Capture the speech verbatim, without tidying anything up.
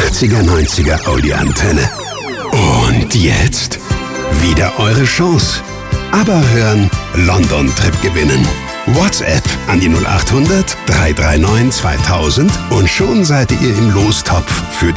achtziger, neunziger Audi-Antenne. Und jetzt wieder eure Chance. Aber hören, London-Trip gewinnen. WhatsApp an die null acht hundert, drei drei neun, zweitausend und schon seid ihr im Lostopf für den